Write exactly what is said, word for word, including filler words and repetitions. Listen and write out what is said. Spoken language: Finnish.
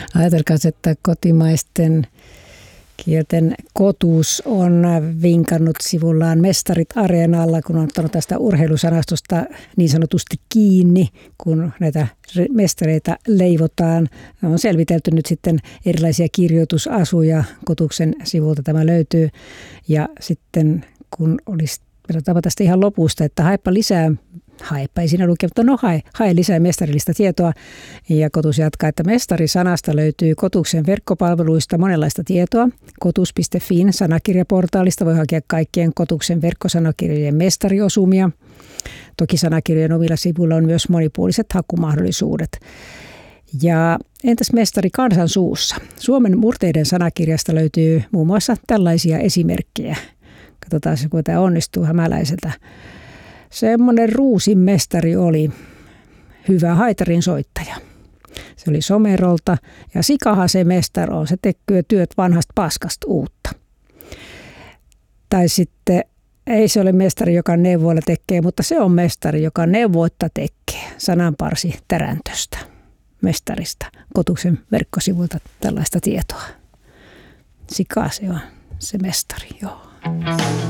Ajatelkaa, että kotimaisten kielten Kotus on vinkannut sivullaan Mestarit Areenalla, kun on ottanut tästä urheilusanastosta niin sanotusti kiinni, kun näitä mestareita leivotaan. On selvitelty nyt sitten erilaisia kirjoitusasuja. Kotuksen sivulta tämä löytyy. Ja sitten kun olisi verrattava tästä ihan lopusta, että haepa lisää, haepa ei siinä lukea, mutta no hae, hae lisää mestarillista tietoa. Ja Kotus jatkaa, että mestarisanasta löytyy Kotuksen verkkopalveluista monenlaista tietoa. kotus piste fin sanakirjaportaalista voi hakea kaikkien Kotuksen verkkosanakirjojen mestariosumia. Toki sanakirjojen omilla sivuilla on myös monipuoliset hakumahdollisuudet. Ja entäs mestari kansan suussa? Suomen murteiden sanakirjasta löytyy muun muassa tällaisia esimerkkejä. Katsotaan, kun tämä onnistuu hämäläiseltä. Semmoinen Ruusin mestari oli hyvä haitarin soittaja. Se oli Somerolta ja sikahan se mestari on. Se tekee työt vanhasta paskasta uutta. Tai sitten ei se ole mestari, joka neuvoilla tekee, mutta se on mestari, joka neuvoitta tekee. Sananparsi Täräntöstä, mestarista. Kotuksen verkkosivuilta tällaista tietoa. Sika se on se mestari, joo.